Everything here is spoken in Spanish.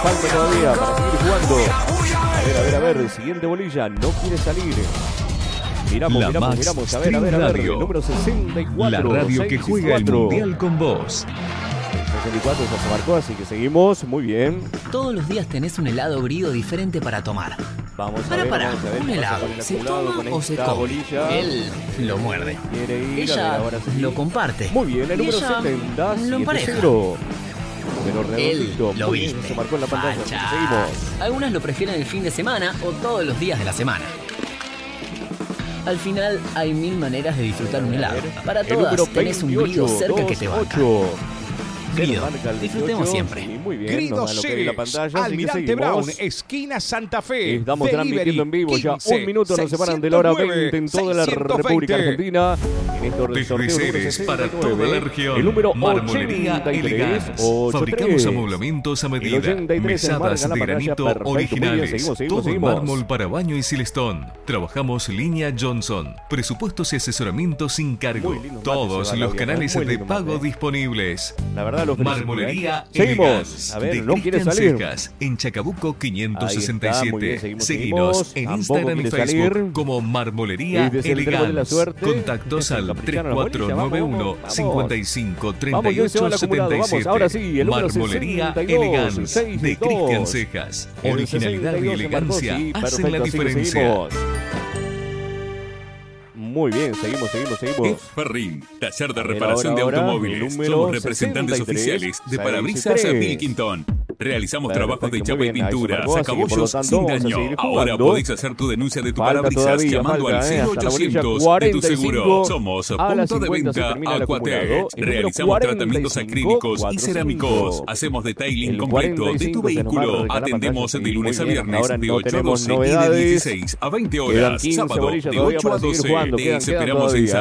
falta todavía para seguir jugando. A ver, siguiente bolilla, no quiere salir. Miramos, a ver, el número 64. La radio que juega el mundial con vos. 64 ya se marcó, así que seguimos, muy bien. Todos los días tenés un helado griego diferente para tomar. Vamos a ver, un helado, ¿se toma o se come? Bolilla. Él lo muerde. Quiere ir, Ella ahora sí. lo comparte. Muy bien, el número ella 70, lo empareja. 7-0. Pero Él lo muy bien, viste. se marcó en la pantalla, así que Fachas. seguimos. Algunas lo prefieren el fin de semana o todos los días de la semana. Al final hay 1000 maneras de disfrutar un helado. Para El todas número tenés un grido cerca que te banca. 28. Grido, Se marca el disfrutemos 28, siempre. sí, muy bien, Grido nos da lo que hay en la Ceres, pantalla, así que Almirante Brown, seguimos. esquina Santa Fe. Estamos Delivery transmitiendo en vivo ya 15 un minuto, nos separan de la hora 20 en toda la 620. República Argentina. En estos Desde sorteos número Ceres para 69, toda la región. el número Marmolería 83, Elegance. 83. Fabricamos amoblamientos a El medida. 83 Mesadas enmarca la de pantalla, granito perfecto, muy bien, originales. seguimos. Todo en mármol para baño y silestón. Trabajamos línea Johnson. Presupuestos y asesoramiento sin cargo. Muy lindo mate Todos se va, los Claudia, canales muy de lindo pago mate. disponibles. La verdad, los felicito, Marmolería Seguimos. Elegance, A ver, de no quiere Cristian salir. Cejas, en Chacabuco Ahí está, muy 567. bien, seguimos. Seguinos en Tampoco Instagram y quiere Facebook salir. como Marmolería Desde el Trébol de la Elegance. Suerte. Contactos al Caprichano la bolilla, 3491 vamos. 55 Vamos, que se va el 38 acumulado, vamos, 77. ahora sí, el número Marmolería 62, Elegance, 62. de Cristian Cejas. El Originalidad 62 y se marcó, elegancia sí, hacen perfecto, la así que diferencia. seguimos. Muy bien, seguimos. Ferrin, taller de A ver, reparación de ahora, automóviles. el número Somos representantes 63, oficiales de Parabrisas 63. Pilkington. Realizamos Perfecto, trabajos de muy chapa y bien, ahí se pintura, marcó, así que, por lo sacabollos tanto, sin vamos a daño. seguir Ahora jugando. podés hacer tu denuncia de tu Falta parabrisas todavía, llamando al hasta la bolilla 0800 de tu 45. seguro. Somos A las punto de 50 se venta termina el Aquatech. acumulado. El número Realizamos tratamientos 45, acrílicos y 45. cerámicos. Hacemos detailing El completo de 45 tu se nos vehículo. marca la Atendemos pantalla, de sí, lunes a muy bien. viernes Ahora de no 8 a tenemos 12 y de novedades. 16 a 20 Quedan horas. 15 Sábado bolillas de todavía 8 a para seguir 12. jugando, Te quedan esperamos todavía. en